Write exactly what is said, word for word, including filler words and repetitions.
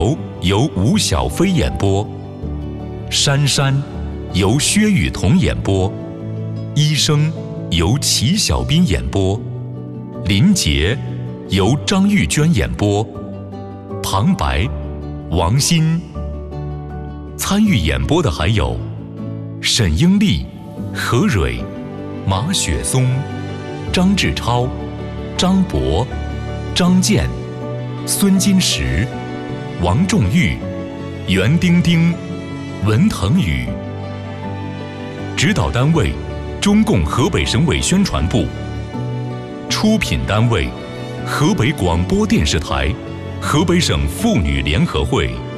由吴小飞演播，珊珊由薛雨桐演播，医生由齐小斌演播，林杰由张玉娟演播，旁白王鑫。参与演播的还有沈英丽、何蕊、马雪松、张志超、张博、张健、孙金石、王仲玉、袁丁丁、文腾宇。指导单位中共河北省委宣传部。出品单位河北广播电视台、河北省妇女联合会。